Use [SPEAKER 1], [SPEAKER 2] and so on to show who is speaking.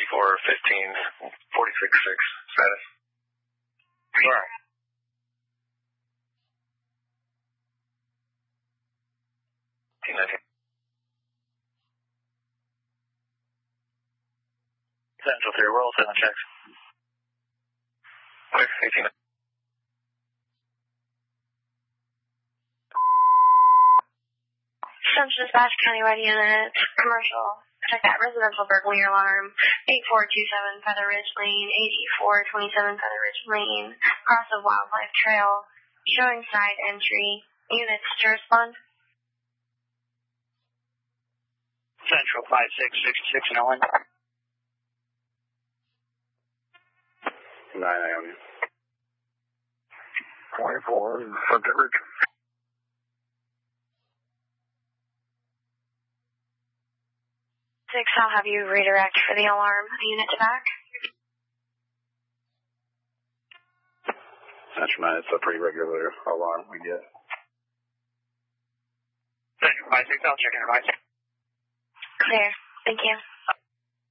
[SPEAKER 1] 8415, 46-6 status.
[SPEAKER 2] Right.
[SPEAKER 1] Central 3, roll 7 checks. Clear, 18.
[SPEAKER 3] Central Dispatch, Countywide Unit, Commercial. Check that residential burglary alarm. 8427 Feather Ridge Lane, 8427 Feather Ridge Lane, cross of Wildlife Trail, showing side entry. Units to respond.
[SPEAKER 2] Central 5666 and Owen.
[SPEAKER 1] 9 Ione.
[SPEAKER 4] 24 Sunset Ridge.
[SPEAKER 3] I'll have you redirect for the alarm. Unit to back.
[SPEAKER 1] Central 9, it's a pretty regular alarm we get.
[SPEAKER 2] Central 56, I'll check in advice.
[SPEAKER 3] Clear. Thank you.